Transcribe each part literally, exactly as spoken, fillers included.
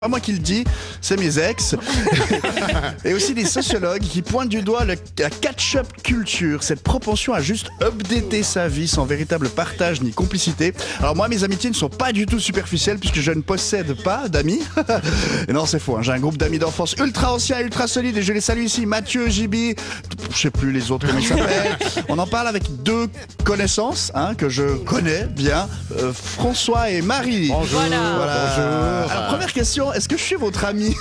Pas moi qui le dis, c'est mes ex. Et aussi des sociologues qui pointent du doigt le, la catch-up culture, cette propension à juste updater sa vie sans véritable partage ni complicité. Alors moi, mes amitiés ne sont pas du tout superficielles puisque je ne possède pas d'amis. Et non, c'est faux, hein. J'ai un groupe d'amis d'enfance ultra anciens, ultra solides et je les salue ici. Mathieu, J B, je sais plus les autres comment ils s'appellent. On en parle avec deux connaissances hein, que je connais bien, euh, François et Marie. Bonjour. Voilà. Bonjour. Alors première question, est-ce que je suis votre ami?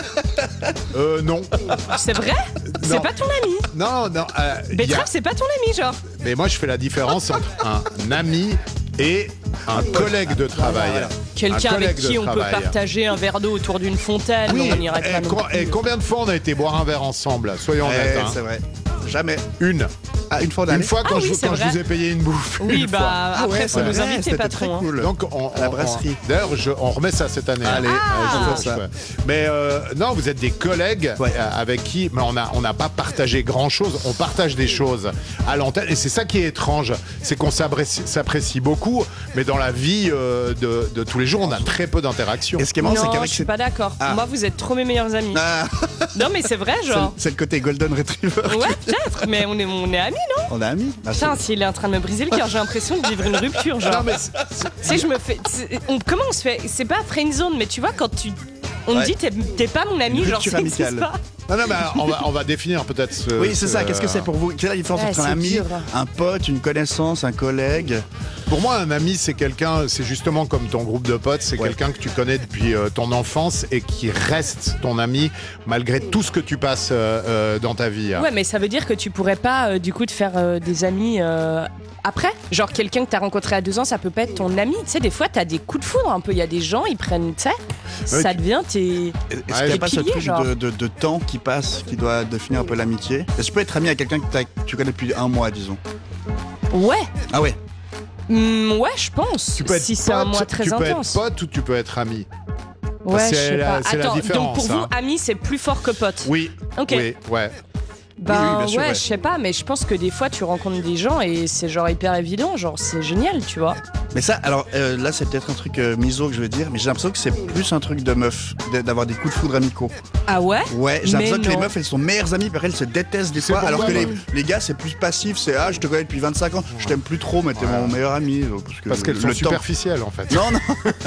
Euh, non. C'est vrai? C'est pas ton ami? Non, non. Euh, Betrave, a... c'est pas ton ami, genre. Mais moi, je fais la différence entre un ami et un collègue de travail. Voilà. Quelqu'un avec qui on travail. peut partager un verre d'eau autour d'une fontaine. Oui, Non, on n'irait et, pas non co- plus. et combien de fois on a été boire un verre ensemble? Soyons Ouais, honnêtes. Hein. c'est vrai. Jamais. Une. Ah, une fois d'année. Une fois quand, Ah je, oui, c'est quand je vrai. vous ai payé une bouffe. Oui, Une bah fois. Ah après, ouais, faut c'est nous vrai, inviter, c'était patron. très hein. cool. Donc on, À la on- brasserie. on- D'ailleurs, je- on remet ça cette année. Allez, hein. Ah. Euh, je fais ça. ouais. Mais euh, non, vous êtes des collègues Ouais. euh, avec qui, mais on n'a on n'a pas partagé grand chose. On partage des choses à l'antenne, et c'est ça qui est étrange, c'est qu'on s'apprécie s'apprécie beaucoup, mais dans la vie euh, de, de tous les jours, on a très peu d'interactions. Et ce qui est marrant, c'est Non, qu'avec je suis cette- pas d'accord. Ah. Moi, vous êtes trop mes meilleurs amis. Ah, Non, mais c'est vrai, c'est, le, genre. c'est le côté Golden Retriever. Ouais, peut-être, mais on est, on est amis, non? On est amis. Ah, Putain, s'il est en train de me briser le cœur, j'ai l'impression de vivre une rupture, genre. Non, mais c'est- c'est- Tu sais, je me fais. c'est- On, comment on se fait? C'est pas friendzone, mais tu vois, quand tu. On Ouais. me dit, t'es, t'es pas mon ami, Une genre, rupture ça existe amicale. pas. non, non, mais alors, on va, on va définir peut-être ce. oui, c'est ce- ça. Qu'est-ce que c'est pour vous? Quelle est la différence Ouais, entre un c'est ami, dur. un pote, une connaissance, un collègue? Pour moi, un ami, c'est quelqu'un, c'est justement comme ton groupe de potes, c'est Ouais. quelqu'un que tu connais depuis euh, ton enfance et qui reste ton ami malgré tout ce que tu passes euh, euh, dans ta vie. hein. Ouais, mais ça veut dire que tu pourrais pas, euh, du coup, te faire euh, des amis euh, après. Genre, quelqu'un que t'as rencontré à deux ans, ça peut pas être ton ami. Tu sais, des fois, t'as des coups de foudre un peu. Il y a des gens, ils prennent, tu sais, Ouais, ça tu- devient tes. Est-ce Ouais, qu'il n'y a des pas ce piliers, truc genre. de, de- de temps qui passe, qui doit définir un peu l'amitié? Est-ce que tu peux être ami avec quelqu'un que t'as- que tu connais depuis un mois, disons? Ouais. Ah ouais. Hmm, ouais, je pense. Tu peux être si c'est un pote, mois très tu peux intense. être pote ou tu peux être ami. Ouais, c'est je sais la- pas. c'est la Attends, donc différence, pour vous, hein. ami, c'est plus fort que pote. Oui. Ok. Oui, ouais. Ben Oui, oui, bien sûr, ouais, ouais. je sais pas, mais je pense que des fois, tu rencontres des gens et c'est genre hyper évident. Genre, c'est génial, tu vois. Mais ça, alors euh, là, c'est peut-être un truc euh, miso que je veux dire, mais j'ai l'impression que c'est plus un truc de meuf, d- d'avoir des coups de foudre amicaux. Ah ouais? Ouais, j'ai Mais l'impression que les non. meufs, elles sont meilleures amies, puis elles se détestent des C'est fois, alors que pourquoi, les, moi les gars, c'est plus passif, c'est ah, je te connais depuis vingt-cinq ans, je t'aime plus trop, mais t'es Ouais. mon meilleur ami. euh, Parce, que Parce qu'elles le sont temps- superficielles en fait. Non, non,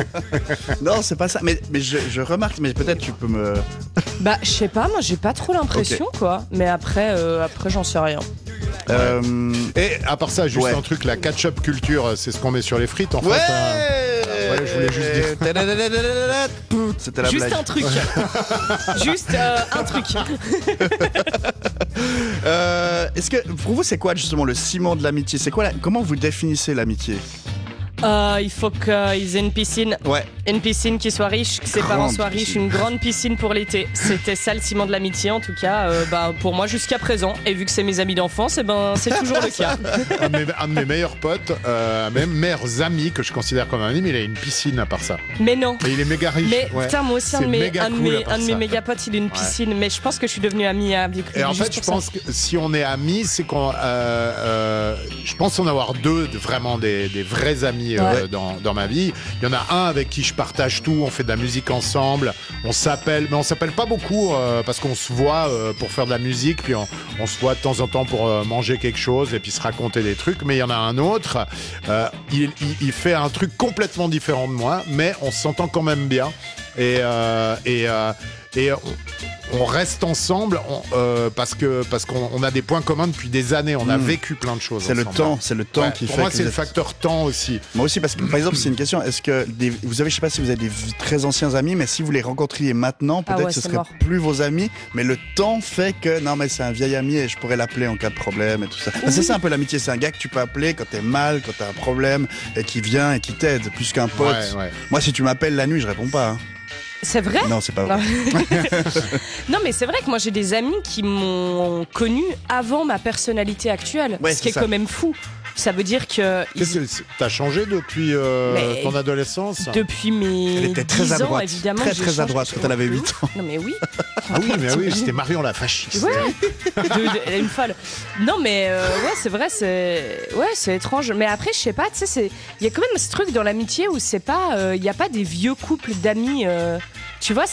non, c'est pas ça. Mais, mais je, je remarque, mais peut-être tu peux me. Bah, je sais pas, moi, j'ai pas trop l'impression, quoi. Mais après, euh, après, j'en sais rien. Euh, Et à part ça, juste Ouais. un truc, la ketchup culture, c'est ce qu'on met sur les frites en Ouais. fait. euh. Ouais, je voulais juste dire. dire. C'était la Juste blague. un truc. Juste euh, un truc. Euh, Est-ce que pour vous, c'est quoi justement le ciment de l'amitié? C'est quoi la- Comment vous définissez l'amitié? Euh, il faut qu'ils aient une piscine. Ouais. Une piscine qui soit riche, que ses Grande parents soient riches, piscine. une grande piscine pour l'été. C'était ça le ciment de l'amitié, en tout cas, euh, bah, pour moi jusqu'à présent. Et vu que c'est mes amis d'enfance, eh ben, c'est toujours le cas. Un de mes, un de mes meilleurs potes, euh, mes meilleurs amis que je considère comme un ami, mais il a une piscine à part ça. Mais non. Et il est méga riche. Mais ouais. putain, moi aussi, un C'est de mes, méga un de cool mes, à part un de mes ça. méga potes, il a une piscine. Mais je pense que je suis devenue amie avec lui. Et en juste fait, je pour pense ça. que si on est amis, c'est qu'on. euh, euh, je pense en avoir deux de vraiment des, des vrais amis euh, Ouais. dans, dans ma vie. Il y en a un avec qui je partage tout, on fait de la musique ensemble, on s'appelle, mais on s'appelle pas beaucoup euh, parce qu'on se voit euh, pour faire de la musique, puis on, on se voit de temps en temps pour euh, manger quelque chose et puis se raconter des trucs. Mais il y en a un autre, euh, il, il- il fait un truc complètement différent de moi, mais on s'entend quand même bien. Et, euh, et, euh, et on, on reste ensemble on- euh, parce que parce qu'on on a des points communs depuis des années. On a Mm. vécu plein de choses. C'est le ensemble. temps, c'est le temps Ouais, qui pour fait moi, que c'est vous le êtes- facteur temps aussi. Moi aussi, parce que par exemple, c'est une question. Est-ce que des- vous avez, je sais pas si vous avez des v- très anciens amis, mais si vous les rencontriez maintenant, Ah peut-être ouais, ce c'est serait mort. plus vos amis. Mais le temps fait que non, mais c'est un vieil ami et je pourrais l'appeler en cas de problème et tout ça. Parce que C'est ça un peu l'amitié. C'est un gars que tu peux appeler quand t'es mal, quand t'as un problème et qui vient et qui t'aide, plus qu'un pote. Ouais, ouais. Moi, si tu m'appelles la nuit, je réponds pas. hein. C'est vrai? Non, c'est pas vrai. Non, mais c'est vrai que moi j'ai des amis qui m'ont connu avant ma personnalité actuelle. Ouais, ce qui c'est est ça. quand même fou. Ça veut dire que Qu'est-ce que c'est- t'as changé depuis euh, Mais- ton adolescence? depuis mes Elle était très dix à ans, droite. évidemment. Très, j'ai très à changé. droite quand elle avait De huit ouf. ans. Non, mais oui. Ah oui, mais oui, c'était Marion la fasciste. Ouais. De- de- elle est une folle. Non, mais euh, ouais, c'est vrai, c'est ouais, c'est étrange. Mais après, je sais pas, tu sais, c'est il y a quand même ce truc dans l'amitié où c'est pas, il y a pas des vieux couples d'amis. euh, tu vois,